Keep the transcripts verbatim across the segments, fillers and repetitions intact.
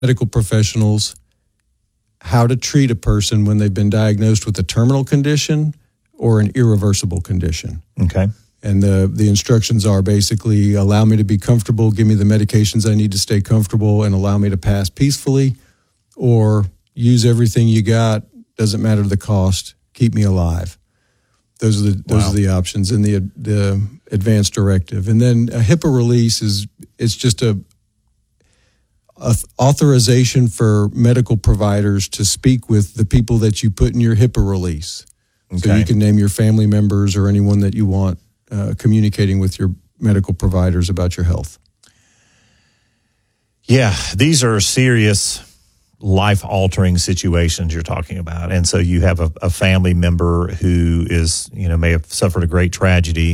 medical professionals how to treat a person when they've been diagnosed with a terminal condition or an irreversible condition. Okay. And the, the instructions are basically allow me to be comfortable, give me the medications I need to stay comfortable, and allow me to pass peacefully, or use everything you got, doesn't matter the cost, keep me alive. Those are the those Wow. are the options in the the advanced directive. And then a HIPAA release is it's just a, a authorization for medical providers to speak with the people that you put in your HIPAA release. Okay. So you can name your family members or anyone that you want uh, communicating with your medical providers about your health. Yeah, these are serious, life-altering situations you're talking about. And so you have a, a family member who is, you know, may have suffered a great tragedy,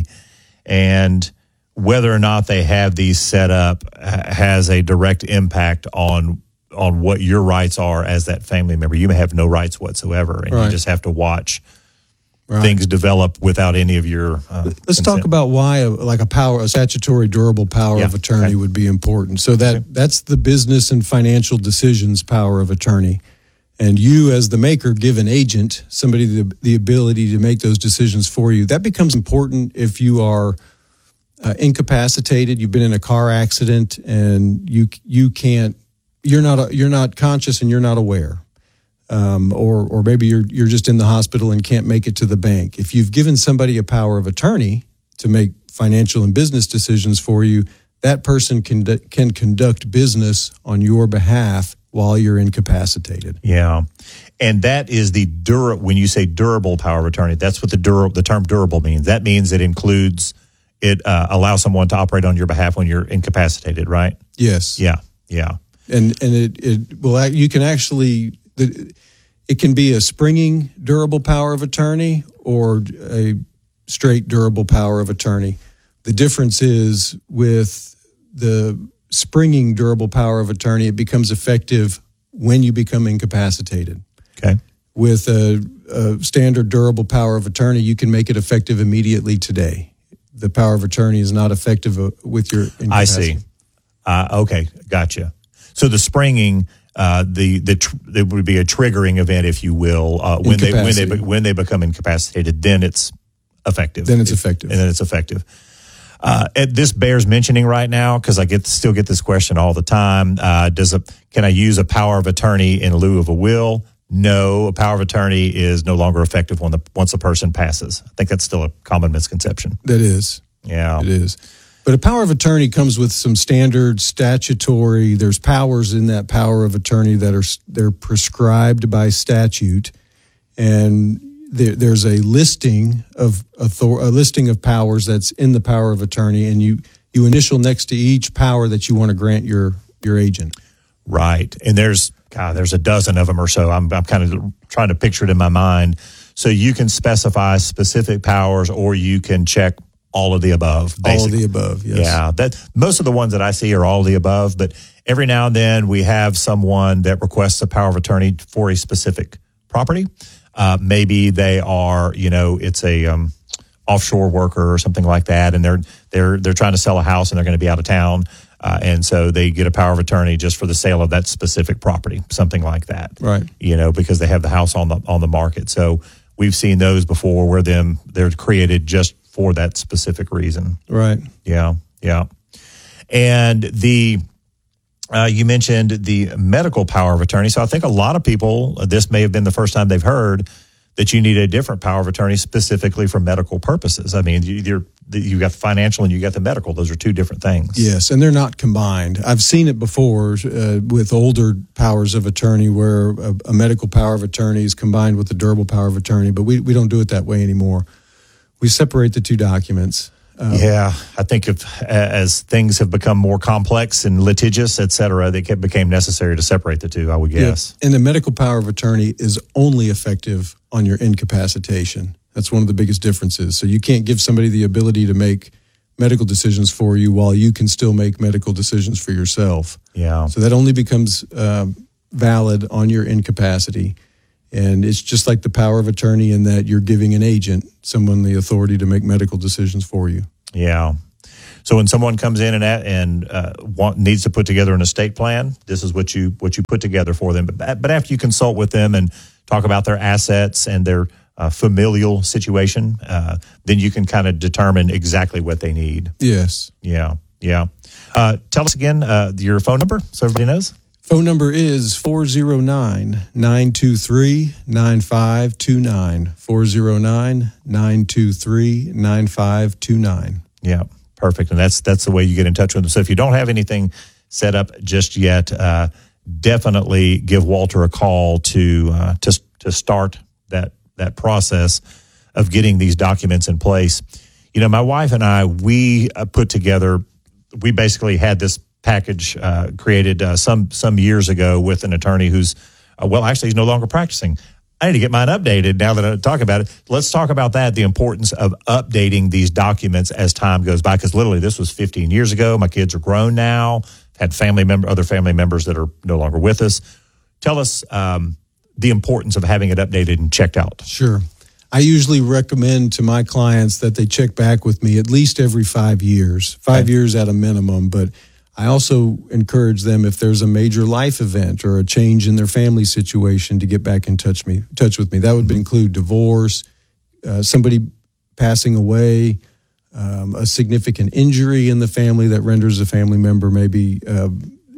and whether or not they have these set up has a direct impact on on what your rights are as that family member. You may have no rights whatsoever, and Right. you just have to watch Right. things develop without any of your uh, Let's consent. talk about why a, like a power, a statutory durable power Yeah, of attorney okay. would be important. So that Okay. that's the business and financial decisions power of attorney. And you as the maker give an agent, somebody the, the ability to make those decisions for you. That becomes important if you are uh, incapacitated, you've been in a car accident and you you can't you're not you're not conscious and you're not aware. Um, or or maybe you're you're just in the hospital and can't make it to the bank. If you've given somebody a power of attorney to make financial and business decisions for you, that person can can conduct business on your behalf while you're incapacitated. Yeah, and that is the dura. When you say durable power of attorney, that's what the dura, the term durable means. That means it includes it uh, allows someone to operate on your behalf when you're incapacitated, right? Yes. Yeah, yeah, And and it it will act- you can actually the, it can be a springing durable power of attorney or a straight durable power of attorney. The difference is with the springing durable power of attorney, it becomes effective when you become incapacitated. okay, With a, a standard durable power of attorney, you can make it effective immediately today. The power of attorney is not effective uh, with your I incapacity. see. Uh, okay, gotcha. So the springing, uh, the the tr- there would be a triggering event, if you will, uh, when they when they Incapacity. be- when they become incapacitated. Then it's effective. Then it's It- effective. and then it's effective. Uh, and this bears mentioning right now because I get still get this question all the time. Uh, does a can I use a power of attorney in lieu of a will? No, a power of attorney is no longer effective when the once a person passes. I think that's still a common misconception. That is. Yeah, It is. But a power of attorney comes with some standard statutory, there's powers in that power of attorney that are they're prescribed by statute, and there, there's a listing of author, a listing of powers that's in the power of attorney, and you you initial next to each power that you want to grant your your agent. right. And there's God, there's a dozen of them or so. I'm I'm kind of trying to picture it in my mind. So you can specify specific powers, or you can check all of the above. All of Basically. the above, yes. Yeah, that most of the ones that I see are all of the above, but every now and then we have someone that requests a power of attorney for a specific property. Uh, maybe they are, you know, it's a um, offshore worker or something like that, and they're they're they're trying to sell a house and they're going to be out of town, uh, and so they get a power of attorney just for the sale of that specific property, something like that. Right. You know, because they have the house on the on the market. So we've seen those before where them they're created just for that specific reason. Right. Yeah, yeah. And the uh, you mentioned the medical power of attorney. So I think a lot of people, this may have been the first time they've heard that you need a different power of attorney specifically for medical purposes. I mean, you, you're, you got the financial and you got the medical. Those are two different things. Yes, and they're not combined. I've seen it before uh, with older powers of attorney where a, a medical power of attorney is combined with a durable power of attorney, but we, we don't do it that way anymore. We separate the two documents. Um, Yeah, I think if as things have become more complex and litigious, et cetera, they became necessary to separate the two, I would guess. Yeah. And the medical power of attorney is only effective on your incapacitation. That's one of the biggest differences. So you can't give somebody the ability to make medical decisions for you while you can still make medical decisions for yourself. Yeah. So that only becomes uh, valid on your incapacity. And it's just like the power of attorney in that you're giving an agent, someone, the authority to make medical decisions for you. Yeah. So when someone comes in and and uh, want, needs to put together an estate plan, this is what you what you put together for them. But but after you consult with them and talk about their assets and their uh, familial situation, uh, then you can kind of determine exactly what they need. Yes. Yeah. Yeah. Uh, tell us again uh, your phone number so everybody knows. Phone number is four oh nine, nine two three, nine five two nine. four oh nine, nine two three, nine five two nine. Yeah, perfect. And that's that's the way you get in touch with them. So if you don't have anything set up just yet, uh, definitely give Walter a call to uh, to to start that that process of getting these documents in place. You know, my wife and I, we uh, put together, we basically had this package uh, created uh, some some years ago with an attorney who's, uh, well, actually he's no longer practicing. I need to get mine updated now that I talk about it. Let's talk about that, the importance of updating these documents as time goes by, because literally this was fifteen years ago. My kids are grown now, had family member, other family members that are no longer with us. Tell us um, the importance of having it updated and checked out. Sure. I usually recommend to my clients that they check back with me at least every five years, five okay. years at a minimum, but I also encourage them, if there's a major life event or a change in their family situation, to get back in touch me touch with me. That would mm-hmm. include divorce, uh, somebody passing away, um, a significant injury in the family that renders a family member maybe uh,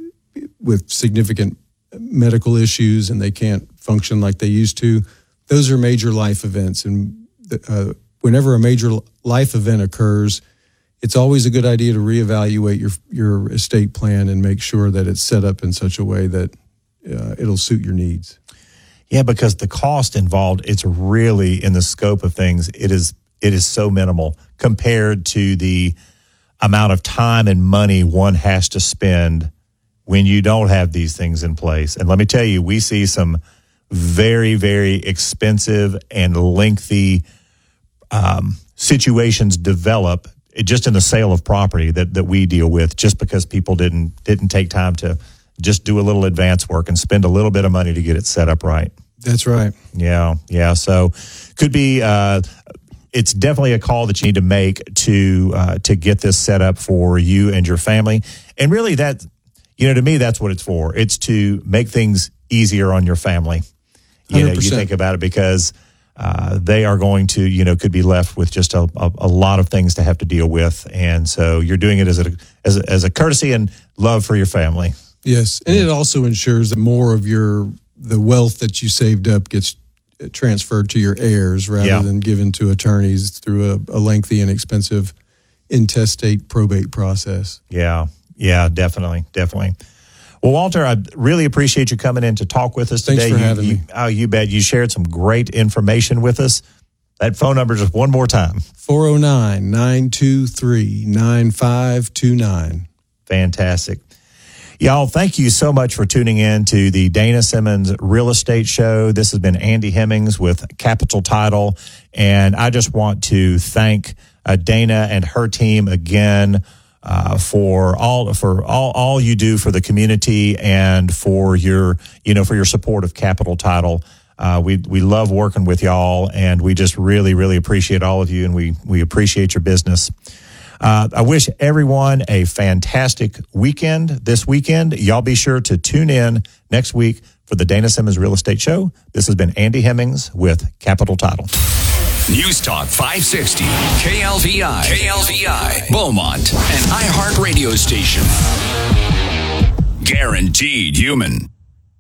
with significant medical issues and they can't function like they used to. Those are major life events, and uh, whenever a major life event occurs, it's always a good idea to reevaluate your your estate plan and make sure that it's set up in such a way that uh, it'll suit your needs. Yeah, because the cost involved, it's really in the scope of things. It is it is so minimal compared to the amount of time and money one has to spend when you don't have these things in place. And let me tell you, we see some very, very expensive and lengthy um, situations develop just in the sale of property that, that we deal with, just because people didn't didn't take time to just do a little advance work and spend a little bit of money to get it set up right. That's right. Yeah, yeah. So could be, uh, it's definitely a call that you need to make to uh, to get this set up for you and your family. And really that, you know, to me, that's what it's for. It's to make things easier on your family. You know, you think about it, because uh, they are going to, you know, could be left with just a, a, a lot of things to have to deal with. And so you're doing it as a, as a, as a courtesy and love for your family. Yes. And it also ensures that more of your, the wealth that you saved up gets transferred to your heirs rather yeah. than given to attorneys through a, a lengthy and expensive intestate probate process. Yeah. Yeah, definitely. Definitely. Well, Walter, I really appreciate you coming in to talk with us Thanks today. for having you, me. You, oh, you bet. You shared some great information with us. That phone number just one more time. four oh nine, nine two three, nine five two nine. Fantastic. Y'all, thank you so much for tuning in to the Dana Simmons Real Estate Show. This has been Andy Hemmings with Capital Title, and I just want to thank uh, Dana and her team again Uh, for all for all all you do for the community and for your you know for your support of Capital Title. Uh, we we love working with y'all, and we just really really appreciate all of you, and we we appreciate your business. Uh, I wish everyone a fantastic weekend this weekend. Y'all be sure to tune in next week for the Dana Simmons Real Estate Show. This has been Andy Hemmings with Capital Title. News Talk five sixty, K L V I, K L V I, Beaumont, an iHeart radio station. Guaranteed human.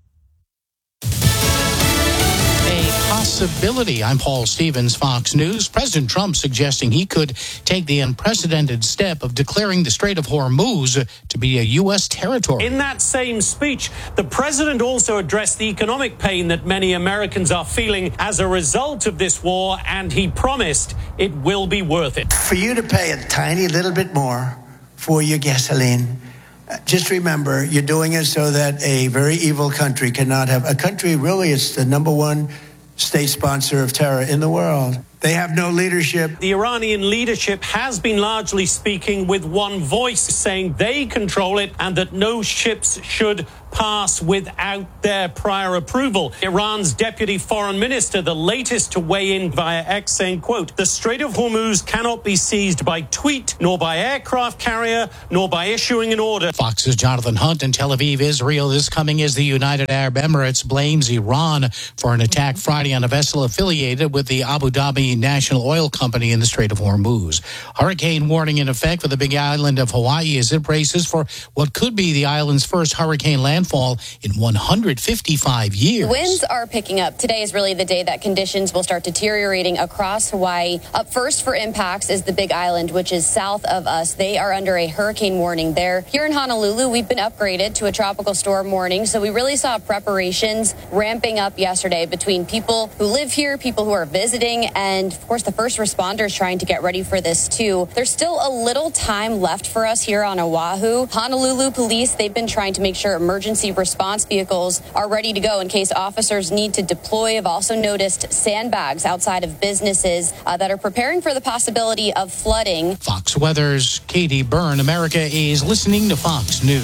Possibility. I'm Paul Stevens, Fox News. President Trump suggesting he could take the unprecedented step of declaring the Strait of Hormuz to be a U S territory. In that same speech, the president also addressed the economic pain that many Americans are feeling as a result of this war, and he promised it will be worth it. For you to pay a tiny little bit more for your gasoline, just remember, you're doing it so that a very evil country cannot have a country. Really, it's the number one state sponsor of terror in the world. They have no leadership. The Iranian leadership has been largely speaking with one voice, saying they control it and that no ships should pass without their prior approval. Iran's deputy foreign minister, the latest to weigh in via X, saying, quote, the Strait of Hormuz cannot be seized by tweet, nor by aircraft carrier, nor by issuing an order. Fox's Jonathan Hunt in Tel Aviv, Israel is coming as the United Arab Emirates blames Iran for an attack Friday on a vessel affiliated with the Abu Dhabi National Oil Company in the Strait of Hormuz. Hurricane warning in effect for the big island of Hawaii as it braces for what could be the island's first hurricane landfall in one hundred fifty-five years. Winds are picking up. Today is really the day that conditions will start deteriorating across Hawaii. Up first for impacts is the Big Island, which is south of us. They are under a hurricane warning there. Here in Honolulu, we've been upgraded to a tropical storm warning, so we really saw preparations ramping up yesterday between people who live here, people who are visiting, and of course the first responders trying to get ready for this too. There's still a little time left for us here on Oahu. Honolulu police, they've been trying to make sure emergency response vehicles are ready to go in case officers need to deploy. I've also noticed sandbags outside of businesses uh, that are preparing for the possibility of flooding. Fox Weather's Katie Byrne. America is listening to Fox News.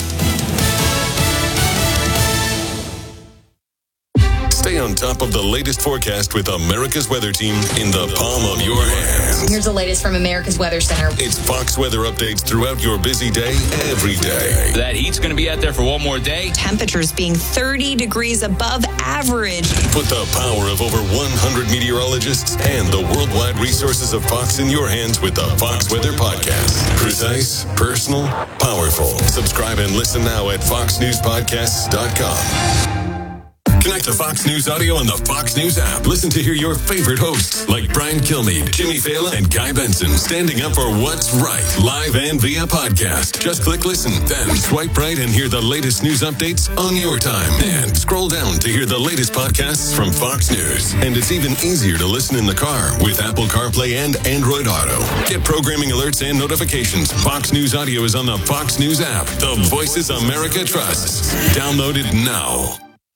Stay on top of the latest forecast with America's Weather Team in the palm of your hands. Here's the latest from America's Weather Center. It's Fox weather updates throughout your busy day, every day. That heat's going to be out there for one more day. Temperatures being thirty degrees above average. Put the power of over one hundred meteorologists and the worldwide resources of Fox in your hands with the Fox Weather Podcast. Precise, personal, powerful. Subscribe and listen now at fox news podcasts dot com. Connect to Fox News Audio on the Fox News app. Listen to hear your favorite hosts like Brian Kilmeade, Jimmy Fallon, and Guy Benson standing up for what's right, live and via podcast. Just click listen, then swipe right and hear the latest news updates on your time. And scroll down to hear the latest podcasts from Fox News. And it's even easier to listen in the car with Apple CarPlay and Android Auto. Get programming alerts and notifications. Fox News Audio is on the Fox News app. The voices America trusts. Download it now.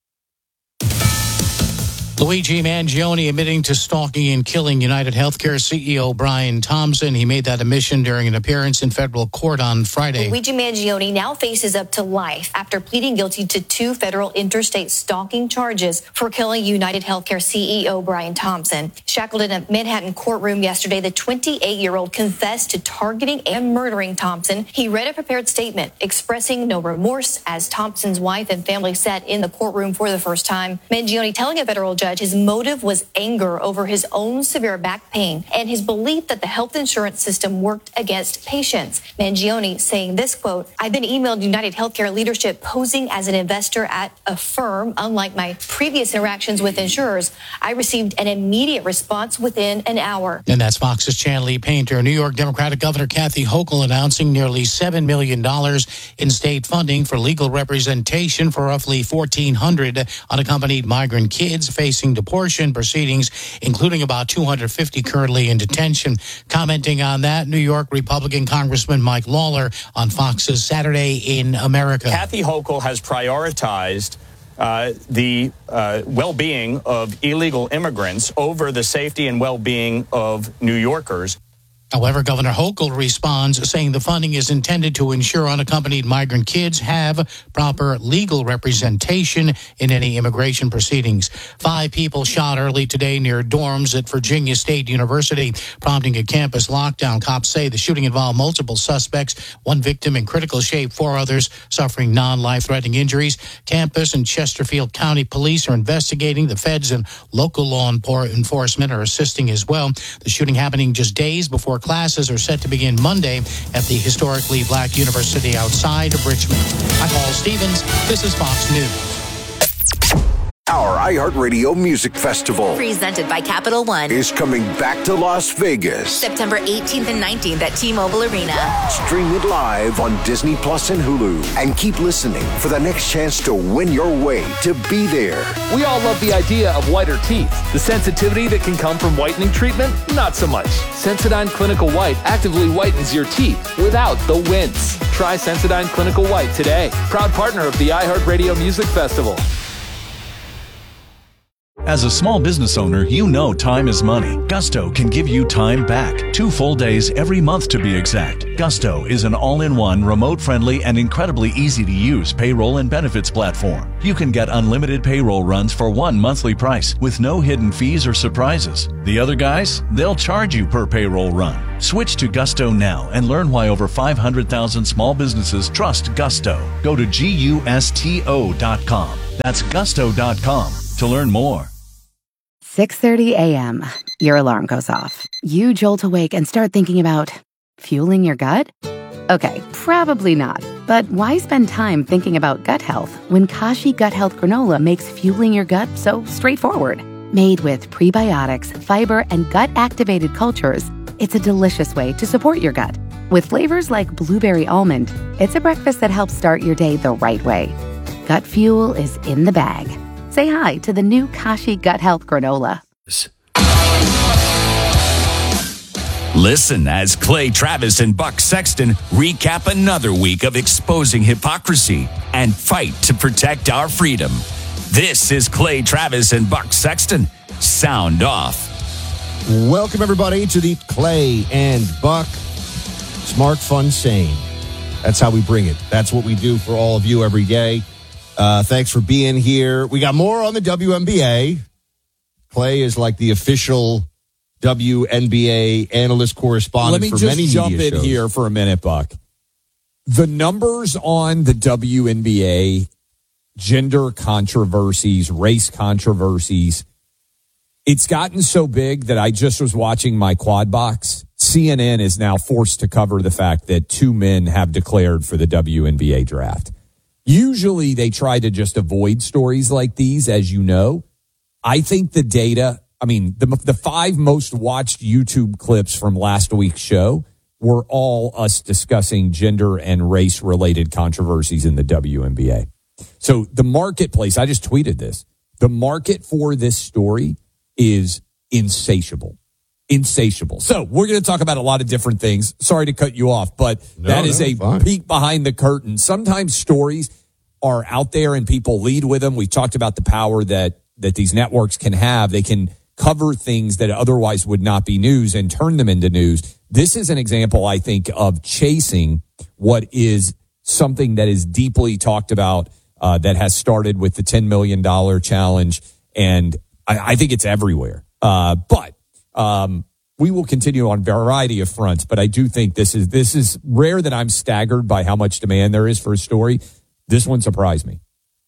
Luigi Mangione admitting to stalking and killing United Healthcare C E O Brian Thompson. He made that admission during an appearance in federal court on Friday. Luigi Mangione now faces up to life after pleading guilty to two federal interstate stalking charges for killing United Healthcare C E O Brian Thompson. Shackled in a Manhattan courtroom yesterday, the twenty-eight-year-old confessed to targeting and murdering Thompson. He read a prepared statement expressing no remorse as Thompson's wife and family sat in the courtroom for the first time. Mangione telling a federal judge his motive was anger over his own severe back pain and his belief that the health insurance system worked against patients. Mangione saying this, quote, I've been emailed United Healthcare leadership posing as an investor at a firm. Unlike my previous interactions with insurers, I received an immediate response within an hour. And that's Fox's Chanley Painter. New York Democratic Governor Kathy Hochul announcing nearly seven million dollars in state funding for legal representation for roughly fourteen hundred unaccompanied migrant kids facing deportation proceedings, including about two hundred fifty currently in detention. Commenting on that, New York Republican Congressman Mike Lawler on Fox's Saturday in America. Kathy Hochul has prioritized uh, the uh, well-being of illegal immigrants over the safety and well-being of New Yorkers. However, Governor Hochul responds, saying the funding is intended to ensure unaccompanied migrant kids have proper legal representation in any immigration proceedings. Five people shot early today near dorms at Virginia State University, prompting a campus lockdown. Cops say the shooting involved multiple suspects, one victim in critical shape, four others suffering non-life-threatening injuries. Campus and Chesterfield County Police are investigating. The feds and local law enforcement are assisting as well. The shooting happening just days before classes are set to begin Monday at the historically black university outside of Richmond. I'm Paul Stevens. This is Fox News. Our iHeartRadio Music Festival, presented by Capital One, is coming back to Las Vegas. September eighteenth and nineteenth at T-Mobile Arena. Stream it live on Disney Plus and Hulu. And keep listening for the next chance to win your way to be there. We all love the idea of whiter teeth. The sensitivity that can come from whitening treatment? Not so much. Sensodyne Clinical White actively whitens your teeth without the wince. Try Sensodyne Clinical White today. Proud partner of the iHeartRadio Music Festival. As a small business owner, you know time is money. Gusto can give you time back. Two full days every month to be exact. Gusto is an all-in-one, remote-friendly, and incredibly easy-to-use payroll and benefits platform. You can get unlimited payroll runs for one monthly price with no hidden fees or surprises. The other guys, they'll charge you per payroll run. Switch to Gusto now and learn why over five hundred thousand small businesses trust Gusto. Go to gusto dot com. That's gusto dot com to learn more. six thirty a.m. Your alarm goes off. You jolt awake and start thinking about fueling your gut? Okay, probably not. But why spend time thinking about gut health when Kashi Gut Health Granola makes fueling your gut so straightforward? Made with prebiotics, fiber, and gut-activated cultures, it's a delicious way to support your gut. With flavors like blueberry almond, it's a breakfast that helps start your day the right way. Gut fuel is in the bag. Say hi to the new Kashi Gut Health Granola. Listen as Clay Travis and Buck Sexton recap another week of exposing hypocrisy and fight to protect our freedom. This is Clay Travis and Buck Sexton. Sound off. Welcome, everybody, to the Clay and Buck Smart, Fun, Sane. That's how we bring it. That's what we do for all of you every day. Uh, thanks for being here. We got more on the W N B A. Clay is like the official W N B A analyst correspondent for many media shows. Let me just jump in here for a minute, Buck. The numbers on the W N B A, gender controversies, race controversies, it's gotten so big that I just was watching my quad box. C N N is now forced to cover the fact that two men have declared for the W N B A draft. Usually they try to just avoid stories like these, as you know. I think the data, I mean, the, the five most watched YouTube clips from last week's show were all us discussing gender and race-related controversies in the W N B A. So the marketplace, I just tweeted this, the market for this story is insatiable. Insatiable. So we're going to talk about a lot of different things. Sorry to cut you off, but no, that is no, a fine. peek behind the curtain. Sometimes stories are out there and people lead with them. We talked about the power that, that these networks can have. They can cover things that otherwise would not be news and turn them into news. This is an example, I think, of chasing what is something that is deeply talked about, uh, that has started with the ten million dollars challenge. And I, I think it's everywhere. Uh, but Um, we will continue on a variety of fronts, but I do think this is this is rare that I'm staggered by how much demand there is for a story. This one surprised me.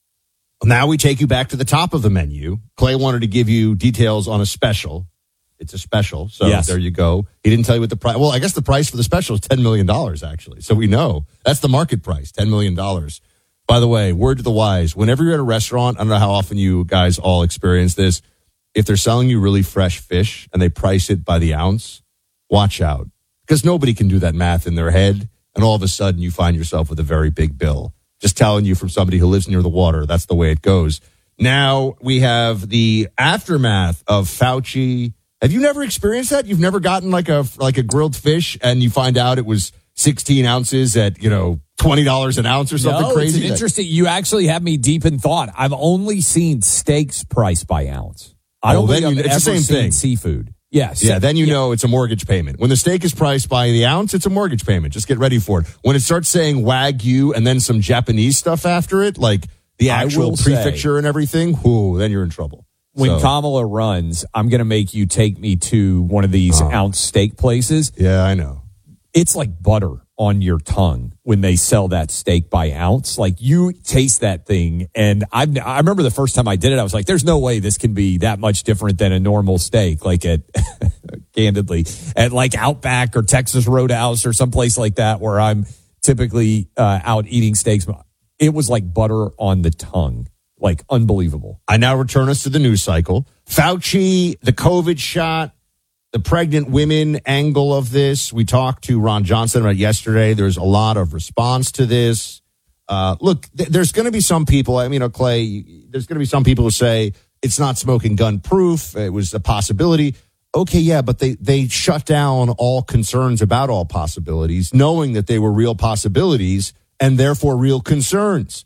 Now we take you back to the top of the menu. Clay wanted to give you details on a special. It's a special, so yes. There you go. He didn't tell you what the price. Well, I guess the price for the special is ten million dollars, actually. So we know that's the market price, ten million dollars. By the way, word to the wise: whenever you're at a restaurant, I don't know how often you guys all experience this. If they're selling you really fresh fish and they price it by the ounce, watch out. Because nobody can do that math in their head. And all of a sudden you find yourself with a very big bill. Just telling you from somebody who lives near the water. That's the way it goes. Now we have the aftermath of Fauci. Have you never experienced that? You've never gotten like a, like a grilled fish and you find out it was sixteen ounces at, you know, twenty dollars an ounce or something no, crazy? It's an interesting. You actually have me deep in thought. I've only seen steaks priced by ounce. I don't oh, think I've you, it's ever the same seen thing. Seafood. Yes. Yeah, then you yeah. know it's a mortgage payment. When the steak is priced by the ounce, it's a mortgage payment. Just get ready for it. When it starts saying Wagyu and then some Japanese stuff after it, like the actual prefecture say, and everything, whoo, then you're in trouble. When so. Kamala runs, I'm going to make you take me to one of these oh. ounce steak places. Yeah, I know. It's like butter on your tongue when they sell that steak by ounce. Like you taste that thing. And I've, I remember the first time I did it, I was like, there's no way this can be that much different than a normal steak. Like at, candidly, at like Outback or Texas Roadhouse or someplace like that where I'm typically uh, out eating steaks. It was like butter on the tongue. Like unbelievable. I now return us to the news cycle. Fauci, the COVID shot, the pregnant women angle of this. We talked to Ron Johnson about yesterday. There's a lot of response to this. Uh, look, th- there's going to be some people, I mean, uh, Clay, there's going to be some people who say it's not smoking gun proof. It was a possibility. Okay, yeah, but they, they shut down all concerns about all possibilities, knowing that they were real possibilities and therefore real concerns.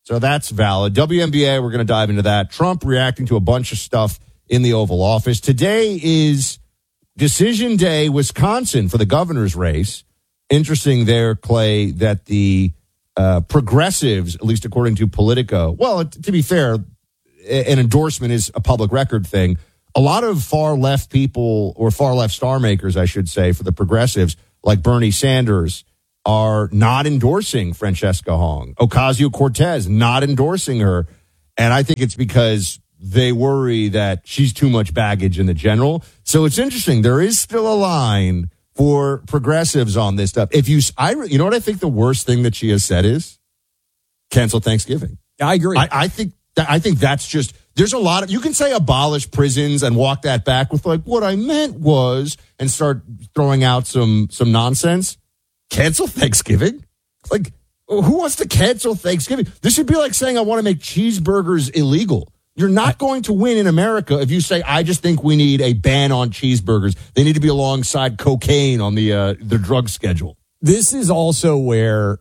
So that's valid. W N B A, we're going to dive into that. Trump reacting to a bunch of stuff in the Oval Office. Today is decision day, Wisconsin, for the governor's race. Interesting there, Clay, that the uh, progressives, at least according to Politico, well, to be fair, an endorsement is a public record thing. A lot of far left people, or far left star makers, I should say, for the progressives, like Bernie Sanders, are not endorsing Francesca Hong. Ocasio-Cortez, not endorsing her. And I think it's because they worry that she's too much baggage in the general. So it's interesting. There is still a line for progressives on this stuff. If you, I, you know what I think the worst thing that she has said is? Cancel Thanksgiving. I agree. I, I think that, I think that's just, there's a lot of, you can say abolish prisons and walk that back with like, what I meant was, and start throwing out some, some nonsense. Cancel Thanksgiving? Like, who wants to cancel Thanksgiving? This should be like saying I want to make cheeseburgers illegal. You're not going to win in America if you say, I just think we need a ban on cheeseburgers. They need to be alongside cocaine on the uh, the drug schedule. This is also where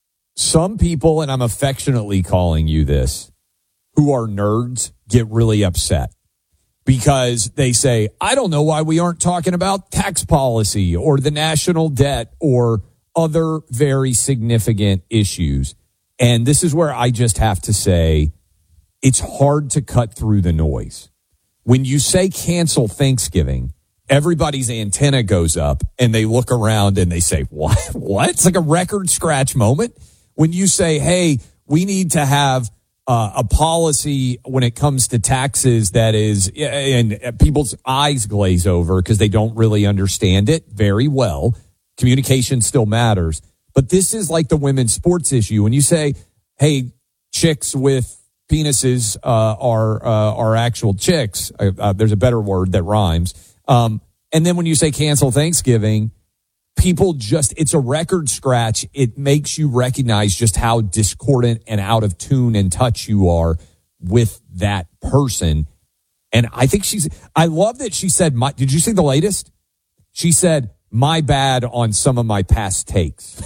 some people, and I'm affectionately calling you this, who are nerds, get really upset. Because they say, I don't know why we aren't talking about tax policy or the national debt or other very significant issues. And this is where I just have to say, it's hard to cut through the noise. When you say cancel Thanksgiving, everybody's antenna goes up and they look around and they say, what? What? It's like a record scratch moment. When you say, hey, we need to have uh, a policy when it comes to taxes that is, and people's eyes glaze over because they don't really understand it very well. Communication still matters. But this is like the women's sports issue. When you say, hey, chicks with penises uh, are uh, are actual chicks. Uh, uh, there's a better word that rhymes. Um, and then when you say cancel Thanksgiving, people just, it's a record scratch. It makes you recognize just how discordant and out of tune and touch you are with that person. And I think she's, I love that she said, my, did you see the latest? She said, my bad on some of my past takes.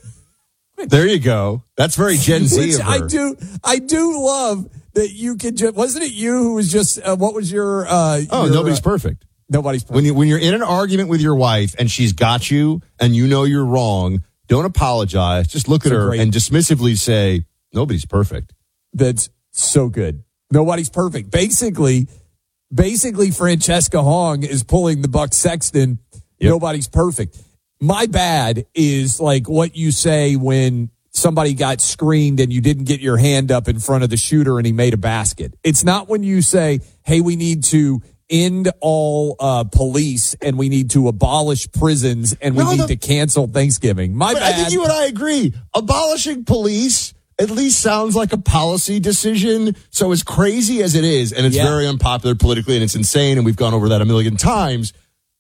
There you go. That's very Gen Z Which of her. I do, I do love that you could just, wasn't it you who was just, uh, what was your, uh, Oh, your, nobody's uh, perfect. Nobody's perfect. When, you, when you're in an argument with your wife and she's got you and you know you're wrong, don't apologize. Just look It's at a her great- and dismissively say, nobody's perfect. That's so good. Nobody's perfect. Basically, basically Francesca Hong is pulling the Buck Sexton. Yep. Nobody's perfect. My bad is like what you say when somebody got screened and you didn't get your hand up in front of the shooter and he made a basket. It's not when you say, hey, we need to end all uh, police and we need to abolish prisons and we No, need the- to cancel Thanksgiving. My But bad. I think you and I agree. Abolishing police at least sounds like a policy decision. So as crazy as it is, and it's Yeah. very unpopular politically and it's insane, and we've gone over that a million times,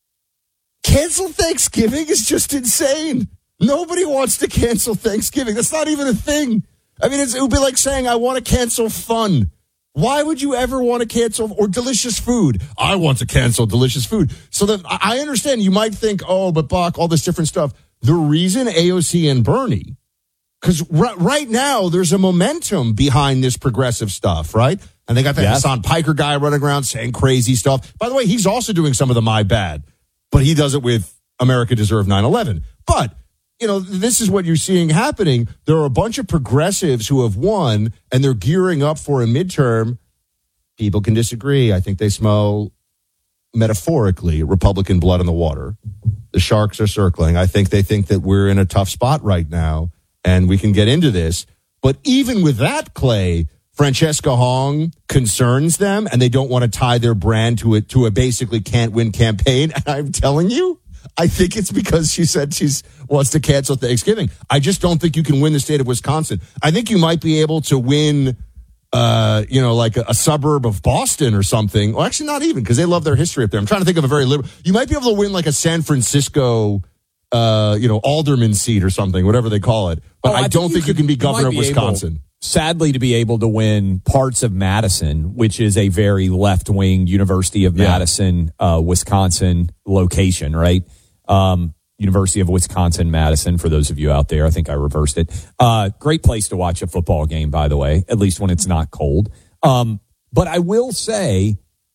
cancel Thanksgiving is just insane. Nobody wants to cancel Thanksgiving. That's not even a thing. I mean, it's, it would be like saying, I want to cancel fun. Why would you ever want to cancel, or delicious food? I want to cancel delicious food. So that I understand you might think, oh, but Buck, all this different stuff. The reason A O C and Bernie, because r- right now there's a momentum behind this progressive stuff, right? And they got that Yes. Hassan Piker guy running around saying crazy stuff. By the way, he's also doing some of the my bad, but he does it with America Deserved nine eleven. But, you know, this is what you're seeing happening. There are a bunch of progressives who have won, and they're gearing up for a midterm. People can disagree. I think they smell, metaphorically, Republican blood in the water. The sharks are circling. I think they think that we're in a tough spot right now, and we can get into this. But even with that, Clay, Francesca Hong concerns them, and they don't want to tie their brand to it to a basically can't win campaign. And I'm telling you, I think it's because she said she's wants to cancel Thanksgiving. I just don't think you can win the state of Wisconsin. I think you might be able to win, uh, you know, like a, a suburb of Boston or something. Well, actually, not even, because they love their history up there. I'm trying to think of a very liberal. You might be able to win like a San Francisco, uh, you know, alderman seat or something, whatever they call it. But Oh, I, I don't think think you you can be could- you governor might of be able- Wisconsin. Sadly, to be able to win parts of Madison, which is a very left-wing University of Yeah. Madison, uh, Wisconsin location, right? Um, University of Wisconsin-Madison, for those of you out there. I think I reversed it. Uh, great place to watch a football game, by the way, at least when it's not cold. Um, but I will say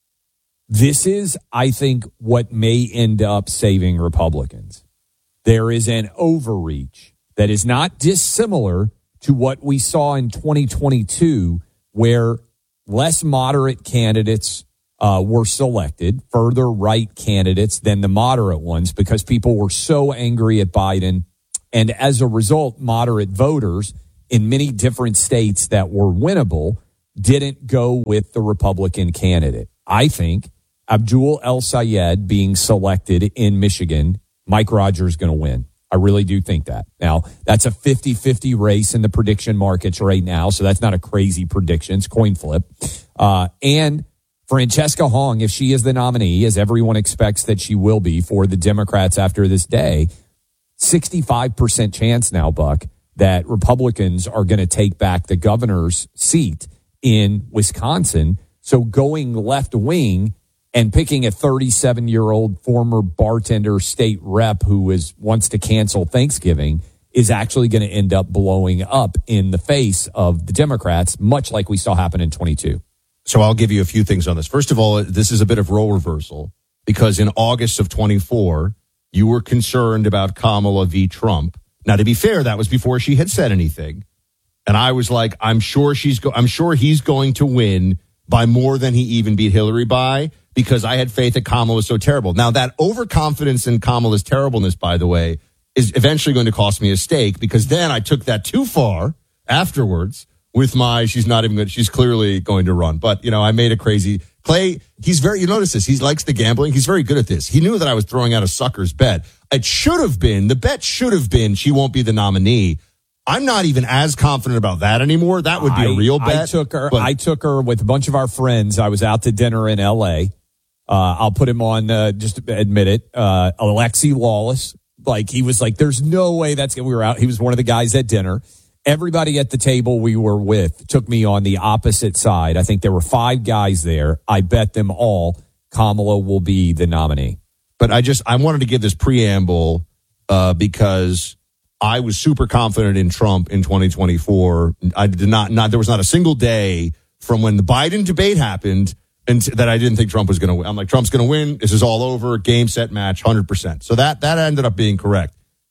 this is, I think, what may end up saving Republicans. There is an overreach that is not dissimilar to what we saw in twenty twenty-two, where less moderate candidates uh, were selected, further right candidates than the moderate ones, because people were so angry at Biden. And as a result, moderate voters in many different states that were winnable didn't go with the Republican candidate. I think Abdul El-Sayed being selected in Michigan, Mike Rogers is going to win. I really do think that. Now, that's a fifty-fifty race in the prediction markets right now, so that's not a crazy prediction. It's coin flip. Uh, and Francesca Hong, if she is the nominee, as everyone expects that she will be for the Democrats after this day, sixty-five percent chance now, Buck, that Republicans are going to take back the governor's seat in Wisconsin. So going left wing and picking a thirty-seven-year-old former bartender state rep who is wants to cancel Thanksgiving is actually going to end up blowing up in the face of the Democrats, much like we saw happen in twenty-two. So I'll give you a few things on this. First of all, this is a bit of role reversal because in August of twenty-four, you were concerned about Kamala v. Trump. Now, to be fair, that was before she had said anything. And I was like, I'm sure she's go- I'm sure he's going to win by more than he even beat Hillary by, because I had faith that Kamala was so terrible. Now, that overconfidence in Kamala's terribleness, by the way, is eventually going to cost me a stake, because then I took that too far afterwards with my, she's not even good, she's clearly going to run. But, you know, I made a crazy, Clay, he's very, you notice this, he likes the gambling, he's very good at this. He knew that I was throwing out a sucker's bet. It should have been, the bet should have been she won't be the nominee. I'm not even as confident about that anymore. That would be a real bet. I took her. But, I took her with a bunch of our friends. I was out to dinner in L A. Uh, I'll put him on. Uh, just admit it. Uh, Alexi Lawless. Like he was like, there's no way that's. We were out. He was one of the guys at dinner. Everybody at the table we were with took me on the opposite side. I think there were five guys there. I bet them all Kamala will be the nominee. But I just I wanted to give this preamble uh, because I was super confident in Trump in twenty twenty-four. I did not, not, there was not a single day from when the Biden debate happened and that I didn't think Trump was going to win. I'm like, Trump's going to win. This is all over. Game, set, match, one hundred percent. So that, that ended up being correct.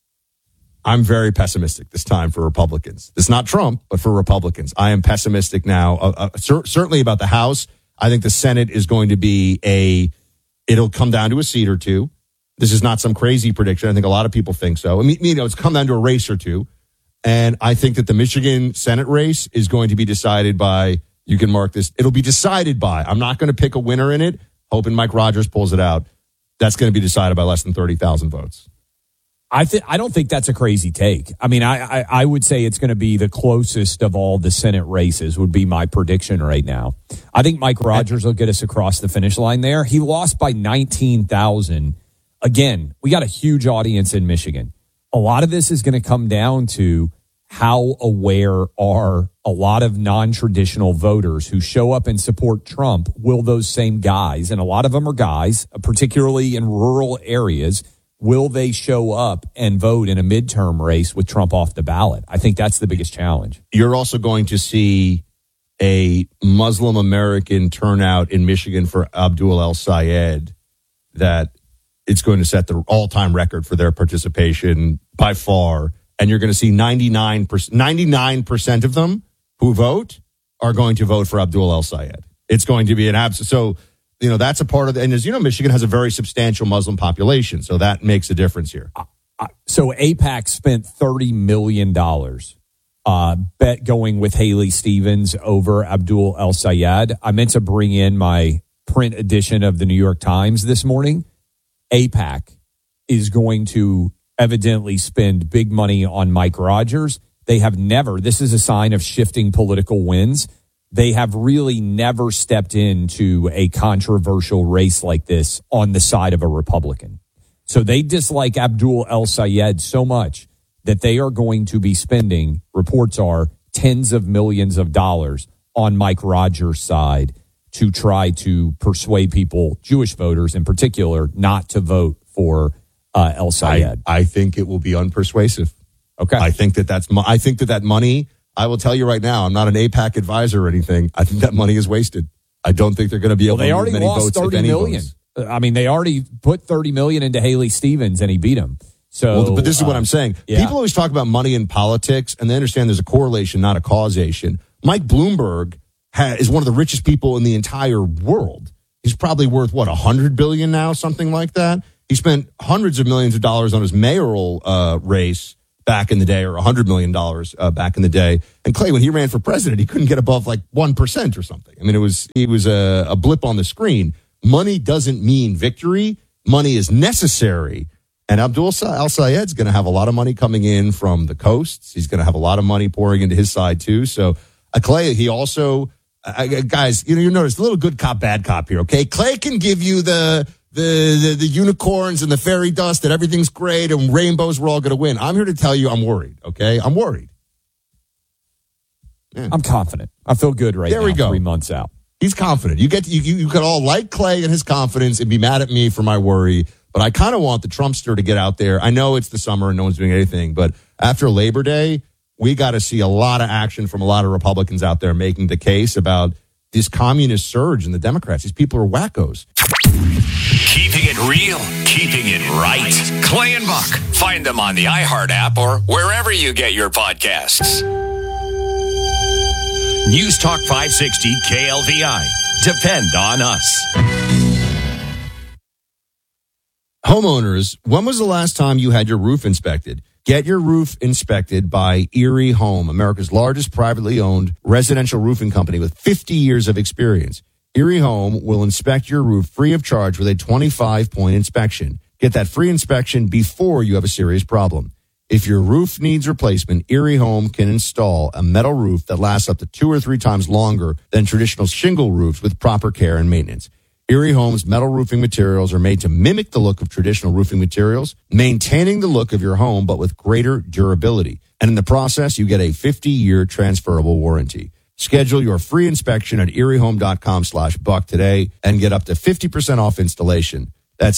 I'm very pessimistic this time for Republicans. It's not Trump, but for Republicans. I am pessimistic now, uh, uh, cer- certainly about the House. I think the Senate is going to be a, it'll come down to a seat or two. This is not some crazy prediction. I think a lot of people think so. I mean, you know, it's come down to a race or two. And I think that the Michigan Senate race is going to be decided by, you can mark this, it'll be decided by, I'm not going to pick a winner in it, hoping Mike Rogers pulls it out. That's going to be decided by less than thirty thousand votes. I th- I don't think that's a crazy take. I mean, I, I, I would say it's going to be the closest of all the Senate races would be my prediction right now. I think Mike Rogers will get us across the finish line there. He lost by nineteen thousand. Again, we got a huge audience in Michigan. A lot of this is going to come down to how aware are a lot of non-traditional voters who show up and support Trump. Will those same guys, and a lot of them are guys, particularly in rural areas, will they show up and vote in a midterm race with Trump off the ballot? I think that's the biggest challenge. You're also going to see a Muslim American turnout in Michigan for Abdul El-Sayed that it's going to set the all-time record for their participation by far. And you're going to see ninety-nine percent, ninety-nine percent of them who vote are going to vote for Abdul El-Sayed. It's going to be an absolute. So, you know, that's a part of the, and as you know, Michigan has a very substantial Muslim population. So that makes a difference here. Uh, so AIPAC spent thirty million dollars uh, bet going with Haley Stevens over Abdul El-Sayed. I meant to bring in my print edition of the New York Times this morning. AIPAC is going to evidently spend big money on Mike Rogers. They have never, this is a sign of shifting political winds. They have really never stepped into a controversial race like this on the side of a Republican. So they dislike Abdul El-Sayed so much that they are going to be spending, reports are, tens of millions of dollars on Mike Rogers' side to try to persuade people, Jewish voters in particular, not to vote for uh, El Sayed? I, I think it will be unpersuasive. Okay. I think that that's, mo- I think that that money, I will tell you right now, I'm not an AIPAC advisor or anything. I think that money is wasted. I don't think they're going to be able well, they to already move many lost votes, thirty if any million. votes. I mean, they already put thirty million into Haley Stevens and he beat him. So, well, but this is what uh, I'm saying. yeah. People always talk about money in politics, and they understand there's a correlation, not a causation. Mike Bloomberg ha- is one of the richest people in the entire world. He's probably worth, what, one hundred billion dollars now, something like that? He spent hundreds of millions of dollars on his mayoral uh, race back in the day, or one hundred million dollars uh, back in the day. And Clay, when he ran for president, he couldn't get above like one percent or something. I mean, it was, it was a, a blip on the screen. Money doesn't mean victory. Money is necessary. And Abdul Al Sayed's going to have a lot of money coming in from the coasts. He's going to have a lot of money pouring into his side too. So uh, Clay, he also, uh, guys, you know, you notice a little good cop, bad cop here. Okay, Clay can give you the the the, the unicorns and the fairy dust that everything's great and rainbows. We're all going to win. I'm here to tell you, I'm worried. Okay, I'm worried. Yeah. I'm confident. I feel good right there now. We go. Three months out. He's confident. You get you you, you could all like Clay and his confidence and be mad at me for my worry. But I kind of want the Trumpster to get out there. I know it's the summer and no one's doing anything, but after Labor Day, we got to see a lot of action from a lot of Republicans out there making the case about this communist surge in the Democrats. These people are wackos. Keeping it real, keeping it right. Clay and Buck. Find them on the iHeart app or wherever you get your podcasts. News Talk five sixty K L V I. Depend on us. Homeowners, when was the last time you had your roof inspected? Get your roof inspected by Erie Home, America's largest privately owned residential roofing company with fifty years of experience. Erie Home will inspect your roof free of charge with a twenty-five point inspection. Get that free inspection before you have a serious problem. If your roof needs replacement, Erie Home can install a metal roof that lasts up to two or three times longer than traditional shingle roofs with proper care and maintenance. Erie Home's metal roofing materials are made to mimic the look of traditional roofing materials, maintaining the look of your home, but with greater durability. And in the process, you get a fifty-year transferable warranty. Schedule your free inspection at eriehome.com slash buck today and get up to fifty percent off installation. That's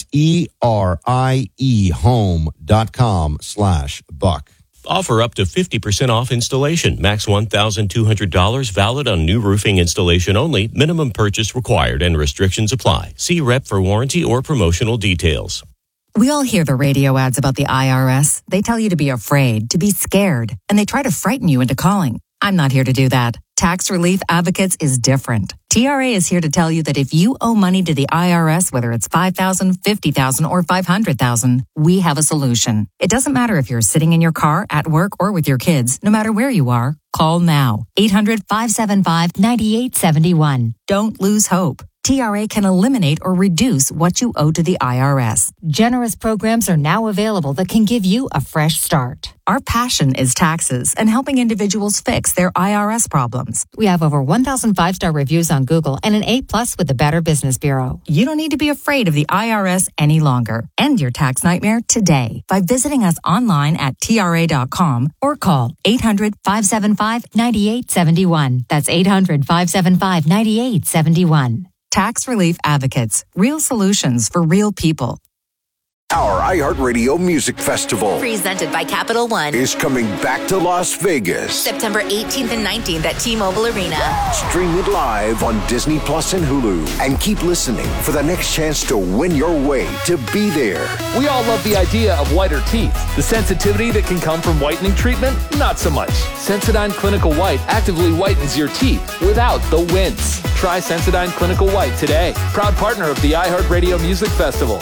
E-R-I-E home.com slash buck. Offer up to fifty percent off installation. Max one thousand two hundred dollars. Valid on new roofing installation only. Minimum purchase required and restrictions apply. See rep for warranty or promotional details. We all hear the radio ads about the I R S. They tell you to be afraid, to be scared, and they try to frighten you into calling. I'm not here to do that. Tax Relief Advocates is different. T R A is here to tell you that if you owe money to the I R S, whether it's five thousand dollars, fifty thousand dollars, or five hundred thousand dollars, we have a solution. It doesn't matter if you're sitting in your car, at work, or with your kids. No matter where you are, call now. eight hundred, five seven five, nine eight seven one. Don't lose hope. T R A can eliminate or reduce what you owe to the I R S. Generous programs are now available that can give you a fresh start. Our passion is taxes and helping individuals fix their I R S problems. We have over one thousand five-star reviews on Google and an A plus with the Better Business Bureau. You don't need to be afraid of the I R S any longer. End your tax nightmare today by visiting us online at T R A dot com or call eight hundred, five seven five, nine eight seven one. That's eight hundred, five seven five, nine eight seven one. Tax Relief Advocates. Real solutions for real people. Our iHeartRadio Music Festival, presented by Capital One, is coming back to Las Vegas. September eighteenth and nineteenth at T-Mobile Arena. Stream it live on Disney Plus and Hulu. And keep listening for the next chance to win your way to be there. We all love the idea of whiter teeth. The sensitivity that can come from whitening treatment? Not so much. Sensodyne Clinical White actively whitens your teeth without the wince. Try Sensodyne Clinical White today. Proud partner of the iHeartRadio Music Festival.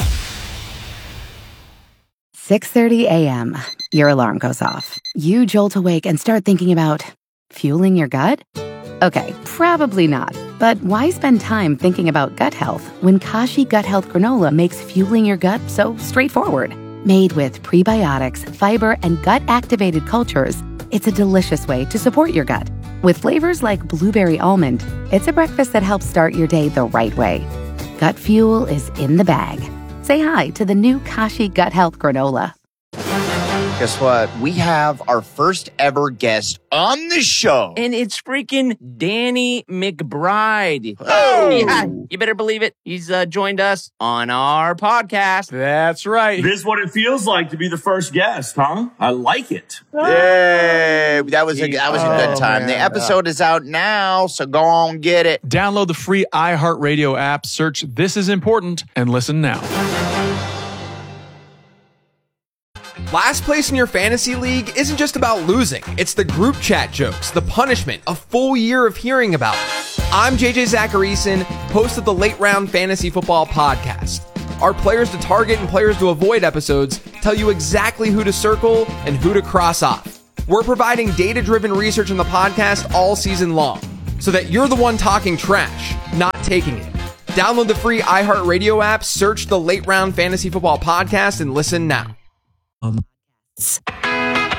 six thirty a.m. Your alarm goes off. You jolt awake and start thinking about fueling your gut? Okay, probably not. But why spend time thinking about gut health when Kashi Gut Health Granola makes fueling your gut so straightforward? Made with prebiotics, fiber, and gut-activated cultures, it's a delicious way to support your gut. With flavors like blueberry almond, it's a breakfast that helps start your day the right way. Gut fuel is in the bag. Say hi to the new Kashi Gut Health Granola. Guess what? We have our first ever guest on the show. And it's freaking Danny McBride. Oh! Yeah, you better believe it. He's uh, joined us on our podcast. That's right. This is what it feels like to be the first guest, huh? I like it. Yay! That was a, that was a good Oh, time. man. The episode is out now, so go on get it. Download the free iHeartRadio app, search This Is Important, and listen now. Last place in your fantasy league isn't just about losing. It's the group chat jokes, the punishment, a full year of hearing about it. I'm J J Zacharyson, host of the Late Round Fantasy Football Podcast. Our players to target and players to avoid episodes tell you exactly who to circle and who to cross off. We're providing data-driven research in the podcast all season long, so that you're the one talking trash, not taking it. Download the free iHeartRadio app, search the Late Round Fantasy Football Podcast, and listen now. Um,